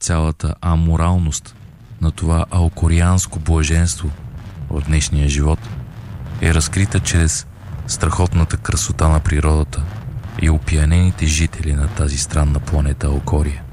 цялата аморалност на това алкорианско блаженство в днешния живот е разкрита чрез страхотната красота на природата и опиянените жители на тази странна планета Алкория.